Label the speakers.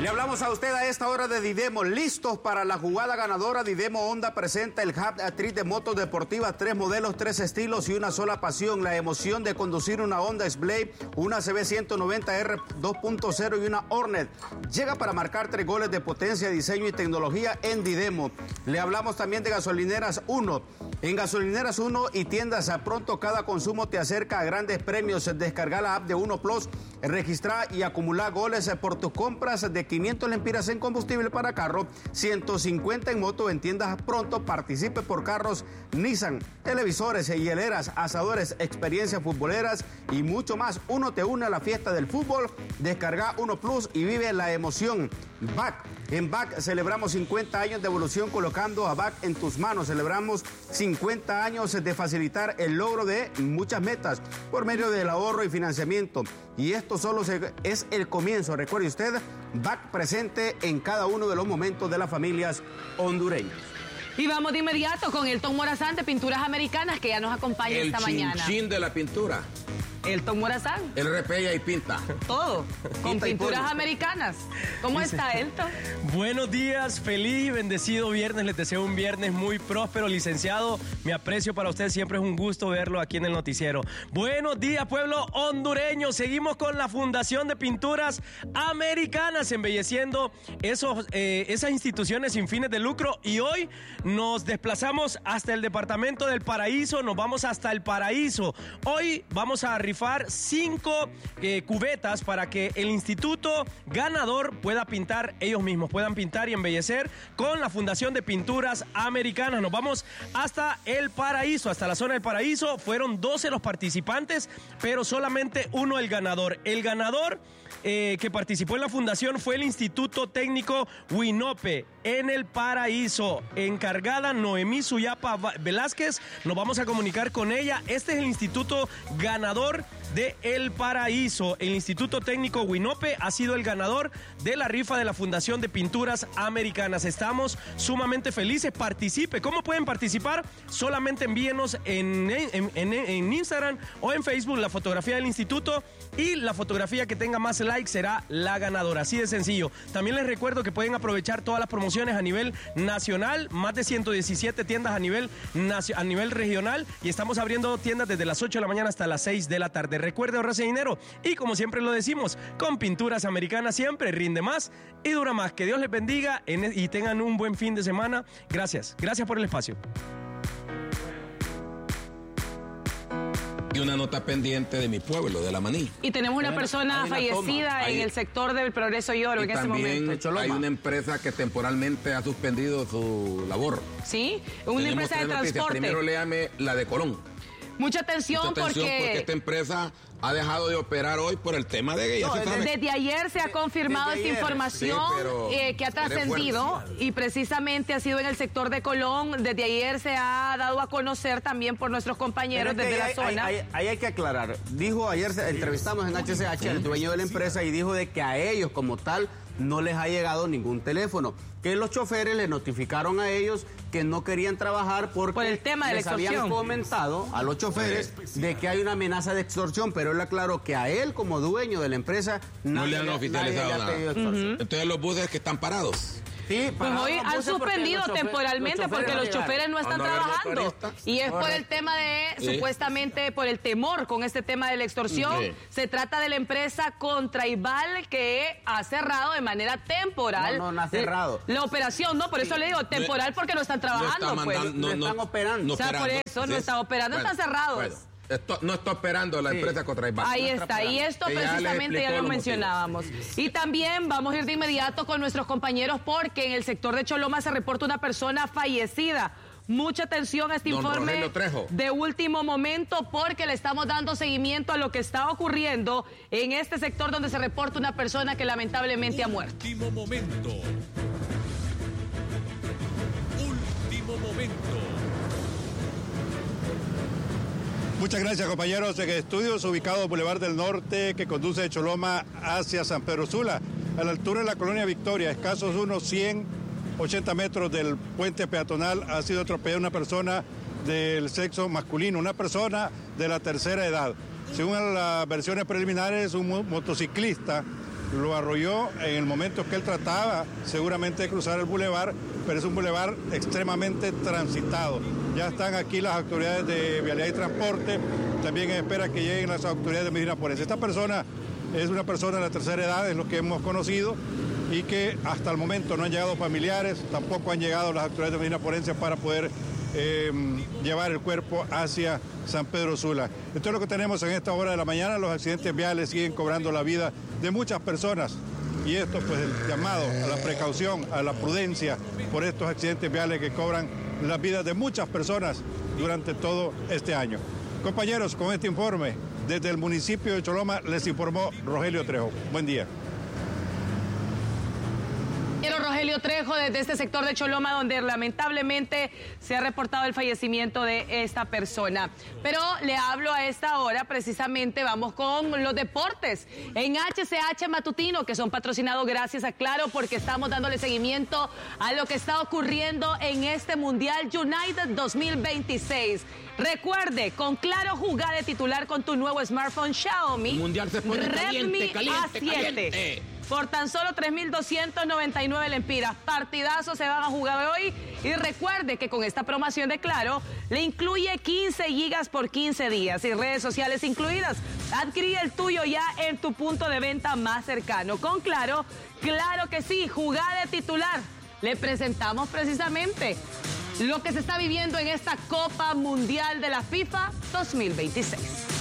Speaker 1: Le hablamos a usted a esta hora de Didemo, listos para la jugada ganadora. Didemo Honda presenta el Hat-Trick de motos deportivas, 3 modelos, 3 estilos y una sola pasión. La emoción de conducir una Honda S-Blade, una CB190R 2.0 y una Hornet. Llega para marcar 3 goles de potencia, diseño y tecnología en Didemo. Le hablamos también de Gasolineras 1. En Gasolineras 1 y tiendas a pronto, cada consumo te acerca a grandes premios. Descarga la app de Uno Plus, registra y acumula goles por tus compras de 500 lempiras en combustible para carro, 150 en moto. En tiendas pronto, participe por carros Nissan, televisores, hieleras, asadores, experiencias futboleras y mucho más. Uno te une a la fiesta del fútbol. Descarga Uno Plus y vive la emoción. BAC. En BAC celebramos 50 años de evolución colocando a BAC en tus manos. Celebramos 50 años de facilitar el logro de muchas metas por medio del ahorro y financiamiento. Y esto solo es el comienzo. Recuerde usted, BAC presente en cada uno de los momentos de las familias hondureñas.
Speaker 2: Y vamos de inmediato con Elton Morazán de Pinturas Americanas, que ya nos acompaña esta mañana.
Speaker 3: El chinchín de la pintura.
Speaker 2: Elton Morazán.
Speaker 3: Él repella y pinta.
Speaker 2: Todo, con Pinturas Americanas. ¿Cómo está, Elton?
Speaker 4: Buenos días, feliz y bendecido viernes. Les deseo un viernes muy próspero, licenciado. Mi aprecio para usted, siempre es un gusto verlo aquí en el noticiero. Buenos días, pueblo hondureño. Seguimos con la Fundación de Pinturas Americanas, embelleciendo esas instituciones sin fines de lucro. Y hoy nos desplazamos hasta el departamento del Paraíso, nos vamos hasta el Paraíso. Hoy vamos a rifar 5 cubetas para que el instituto ganador pueda pintar ellos mismos, puedan pintar y embellecer con la Fundación de Pinturas Americanas. Nos vamos hasta el Paraíso, hasta la zona del Paraíso. Fueron 12 los participantes, pero solamente uno el ganador. El ganador que participó en la fundación fue el Instituto Técnico Winope en el Paraíso. Encargada Noemí Suyapa Velázquez, nos vamos a comunicar con ella. Este es el instituto ganador de El Paraíso. El Instituto Técnico Winope ha sido el ganador de la rifa de la Fundación de Pinturas Americanas. Estamos sumamente felices. Participe. ¿Cómo pueden participar? Solamente envíenos en Instagram o en Facebook la fotografía del instituto, y la fotografía que tenga más likes será la ganadora. Así de sencillo. También les recuerdo que pueden aprovechar todas las promociones a nivel nacional, más de 117 tiendas a nivel regional, y estamos abriendo tiendas desde las 8 de la mañana hasta las 6 de la tarde. Recuerde ahorrarse dinero, y como siempre lo decimos, con Pinturas Americanas siempre rinde más y dura más. Que Dios les bendiga y tengan un buen fin de semana. Gracias por el espacio.
Speaker 3: Y una nota pendiente de mi pueblo, de La Maní.
Speaker 2: Y tenemos una persona fallecida en el sector del Progreso y Oro en ese momento.
Speaker 3: Hay una empresa que temporalmente ha suspendido su labor.
Speaker 2: Sí, una empresa de transporte.
Speaker 3: Primero léame la de Colón.
Speaker 2: Mucha atención porque
Speaker 3: esta empresa ha dejado de operar hoy por el tema de ella.
Speaker 2: Desde ayer se ha confirmado esta información que ha trascendido, y precisamente ha sido en el sector de Colón. Desde ayer se ha dado a conocer también por nuestros compañeros desde la zona.
Speaker 1: Ahí hay que aclarar. Dijo ayer, entrevistamos en HCH al dueño de la empresa, y dijo de que a ellos como tal no les ha llegado ningún teléfono, que los choferes le notificaron a ellos que no querían trabajar porque
Speaker 2: por el tema de la extorsión.
Speaker 1: Habían comentado a los choferes de que hay una amenaza de extorsión, pero él aclaró que a él como dueño de la empresa
Speaker 3: no le han oficializado nada. Entonces los buses que están parados.
Speaker 1: Sí,
Speaker 2: pues hoy han suspendido temporalmente porque los choferes no están trabajando. Y es por el tema de, supuestamente, por el temor con este tema de la extorsión. Se trata de la empresa Contraibal, que ha cerrado de manera temporal.
Speaker 1: No ha cerrado.
Speaker 2: La operación, por eso le digo, temporal porque no están trabajando.
Speaker 1: No están operando.
Speaker 2: O sea, por eso no están operando, están cerrados.
Speaker 3: No está operando la empresa Contraibal.
Speaker 2: Ahí está, y esto precisamente ya lo mencionábamos. Y también vamos a ir de inmediato con nuestros compañeros porque en el sector de Choloma se reporta una persona fallecida. Mucha atención a este informe de último momento porque le estamos dando seguimiento a lo que está ocurriendo en este sector donde se reporta una persona que lamentablemente ha muerto.
Speaker 5: Último momento.
Speaker 6: Muchas gracias, compañeros. En estudios ubicados Boulevard del Norte, que conduce de Choloma hacia San Pedro Sula, a la altura de la colonia Victoria, escasos unos 180 metros del puente peatonal, ha sido atropellada una persona del sexo masculino, una persona de la tercera edad. Según las versiones preliminares, un motociclista lo arrolló en el momento que él trataba seguramente de cruzar el bulevar, pero es un bulevar extremadamente transitado. Ya están aquí las autoridades de Vialidad y Transporte, también espera que lleguen las autoridades de Medina Forense. Esta persona es una persona de la tercera edad, es lo que hemos conocido, y que hasta el momento no han llegado familiares, tampoco han llegado las autoridades de Medina Forense para poder llevar el cuerpo hacia San Pedro Sula. Esto es lo que tenemos en esta hora de la mañana. Los accidentes viales siguen cobrando la vida de muchas personas y esto pues el llamado a la precaución, a la prudencia por estos accidentes viales que cobran las vidas de muchas personas durante todo este año. Compañeros, con este informe desde el municipio de Choloma les informó Rogelio Trejo. Buen día.
Speaker 2: Rogelio Trejo desde este sector de Choloma, donde lamentablemente se ha reportado el fallecimiento de esta persona. Pero le hablo a esta hora, precisamente vamos con los deportes en HCH Matutino, que son patrocinados gracias a Claro, porque estamos dándole seguimiento a lo que está ocurriendo en este Mundial United 2026. Recuerde, con Claro jugá de titular con tu nuevo smartphone Xiaomi.
Speaker 3: El Mundial se pone
Speaker 2: Redmi
Speaker 3: caliente.
Speaker 2: A7. Por tan solo 3.299 lempiras. Partidazos se van a jugar hoy. Y recuerde que con esta promoción de Claro le incluye 15 gigas por 15 días y redes sociales incluidas. Adquirí el tuyo ya en tu punto de venta más cercano. Con Claro, claro que sí, jugá de titular. Le presentamos precisamente lo que se está viviendo en esta Copa Mundial de la FIFA 2026.